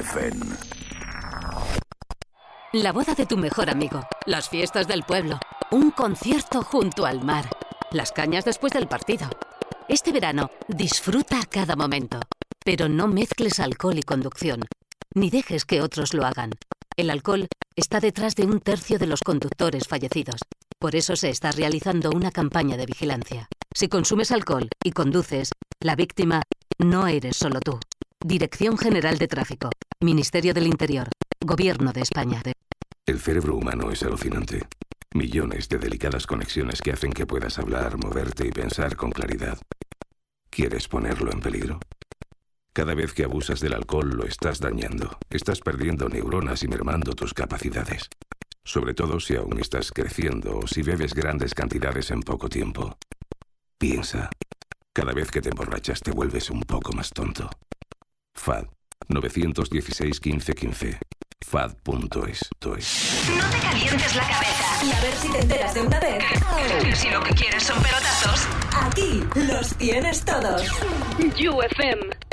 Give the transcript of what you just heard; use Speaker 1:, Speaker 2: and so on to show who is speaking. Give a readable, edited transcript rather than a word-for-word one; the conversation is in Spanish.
Speaker 1: UFM.
Speaker 2: La boda de tu mejor amigo, las fiestas del pueblo, un concierto junto al mar, las cañas después del partido. Este verano, disfruta cada momento, pero no mezcles alcohol y conducción, ni dejes que otros lo hagan. El alcohol está detrás de 1/3 de los conductores fallecidos. Por eso se está realizando una campaña de vigilancia. Si consumes alcohol y conduces, la víctima no eres solo tú. Dirección General de Tráfico, Ministerio del Interior, Gobierno de España.
Speaker 3: El cerebro humano es alucinante. Millones de delicadas conexiones que hacen que puedas hablar, moverte y pensar con claridad. ¿Quieres ponerlo en peligro? Cada vez que abusas del alcohol lo estás dañando. Estás perdiendo neuronas y mermando tus capacidades. Sobre todo si aún estás creciendo o si bebes grandes cantidades en poco tiempo. Piensa, cada vez que te emborrachas te vuelves un poco más tonto. FAD 916 15 15. FAD.es.
Speaker 4: No te calientes la cabeza. Y a ver si te enteras de una vez. Que si lo que quieres son pelotazos, aquí los tienes todos.
Speaker 5: UFM.